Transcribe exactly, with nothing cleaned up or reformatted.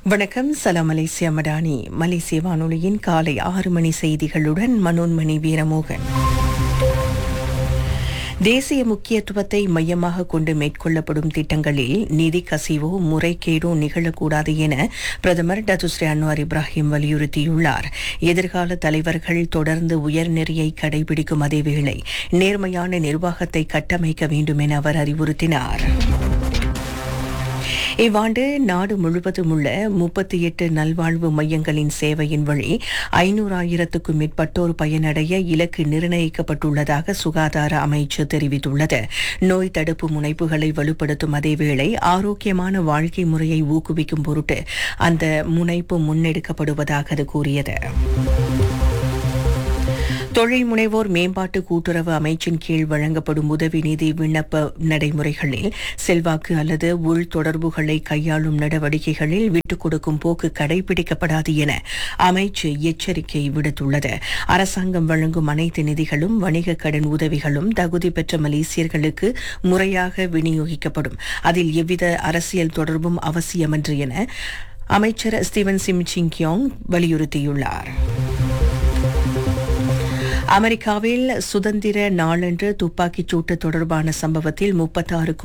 வணக்கம். சலாம் மலேசியா மடானி. மலேசிய வானொலியின் காலை ஆறு மணி செய்திகளுடன் மனோன்மணி வீரமோகன். தேசிய முக்கியத்துவத்தை மையமாக கொண்டு மேற்கொள்ளப்படும் திட்டங்களில் நிதி கசிவோ முறைகேடோ நிகழக்கூடாது என பிரதமர் டத்துஸ்ரீ அன்வார் இப்ராஹிம் வலியுறுத்தியுள்ளார். எதிர்கால தலைவர்கள் தொடர்ந்து உயர்நெறியை கடைபிடிக்கும் அதேவேளை நேர்மையான நிர்வாகத்தை கட்டமைக்க வேண்டும் என அவர் அறிவுறுத்தினார். இவ்வாண்டு நாடு முழுவதும் உள்ள முப்பத்தி எட்டு நல்வாழ்வு மையங்களின் சேவையின் வழி ஐநூறாயிரத்துக்கும் மேற்பட்டோர் பயனடைய இலக்கு நிர்ணயிக்கப்பட்டுள்ளதாக சுகாதார அமைச்சு தெரிவித்துள்ளது. நோய் தடுப்பு முனைப்புகளை வலுப்படுத்தும் அதேவேளை ஆரோக்கியமான வாழ்க்கை முறையை ஊக்குவிக்கும் பொருட்டு அந்த முனைப்பு முன்னெடுக்கப்படுவதாக அது கூறியது. தொழில் முனைவோர் மேம்பாட்டு கூட்டுறவு அமைச்சின் கீழ் வழங்கப்படும் உதவி நிதி விண்ணப்ப நடைமுறைகளில் செல்வாக்கு அல்லது உள் தொடர்புகளை கையாளும் நடவடிக்கைகளில் விட்டுக் கொடுக்கும் போக்கு கடைபிடிக்கப்படாது என அமைச்சு எச்சரிக்கை விடுத்துள்ளது. அரசாங்கம் வழங்கும் அனைத்து நிதிகளும் வணிக கடன் உதவிகளும் தகுதி பெற்ற மலேசியர்களுக்கு முறையாக விநியோகிக்கப்படும். அதில் எவ்வித அரசியல் தொடர்பும் அவசியமன்று என அமைச்சர் ஸ்டீவன் சிம் சிங் கியோங் வலியுறுத்தியுள்ளார். அமெரிக்காவில் சுதந்திர நாளன்று துப்பாக்கிச் சூட்டு தொடர்பான சம்பவத்தில் முப்பத்தாறுக்கும்